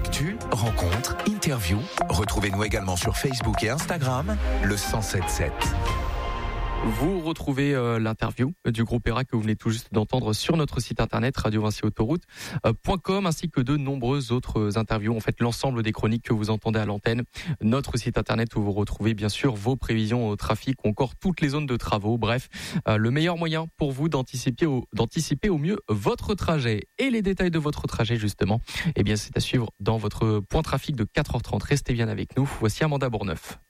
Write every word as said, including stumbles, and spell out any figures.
Actu, rencontres, interviews. Retrouvez-nous également sur Facebook et Instagram, le cent sept sept. Vous retrouvez euh, l'interview du groupe E R A que vous venez tout juste d'entendre sur notre site internet radio vinci autoroute point com ainsi que de nombreuses autres interviews. En fait, l'ensemble des chroniques que vous entendez à l'antenne. Notre site internet où vous retrouvez bien sûr vos prévisions au trafic ou encore toutes les zones de travaux. Bref, euh, le meilleur moyen pour vous d'anticiper au, d'anticiper au mieux votre trajet. Et les détails de votre trajet justement, eh bien c'est à suivre dans votre point trafic de quatre heures trente. Restez bien avec nous. Voici Amanda Bourneuf.